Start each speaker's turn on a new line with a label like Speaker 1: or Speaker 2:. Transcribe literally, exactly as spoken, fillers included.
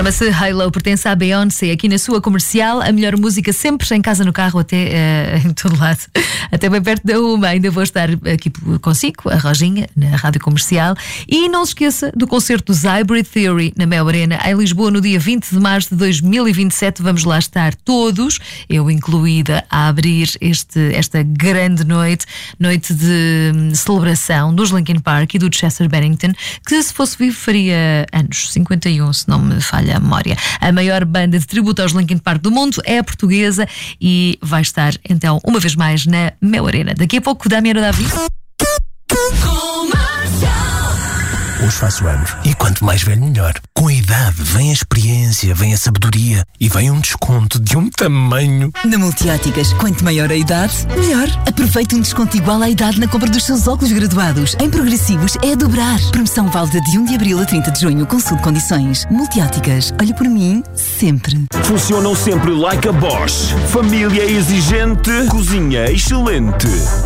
Speaker 1: Chama-se Halo, pertence à Beyoncé, aqui na sua comercial. A melhor música sempre em casa, no carro, até uh, em todo lado. Até bem perto da uma. Ainda vou estar aqui consigo, a Roginha, na rádio comercial. E não se esqueça do concerto dos Hybrid Theory na Mel Arena, em Lisboa, no dia vinte de março de dois mil e vinte e sete. Vamos lá estar todos, eu incluída, a abrir este, esta grande noite, noite de hum, celebração dos Linkin Park e do Chester Bennington, que se fosse vivo faria anos, cinquenta e um, se não me falha a memória. A maior banda de tributo aos Linkin Park do mundo é a portuguesa e vai estar então uma vez mais na Mel Arena. Daqui a pouco, Damiano Davi.
Speaker 2: Hoje faço anos e quanto mais velho melhor. Com a idade vem a experiência, vem a sabedoria e vem um desconto de um tamanho.
Speaker 3: Na Multióticas, quanto maior a idade, melhor. Aproveite um desconto igual à idade na compra dos seus óculos graduados. Em progressivos é a dobrar. Promoção válida de um de abril a trinta de junho. Consulte condições. Multióticas, olha por mim sempre.
Speaker 4: Funcionam sempre like a Bosch. Família exigente, cozinha excelente.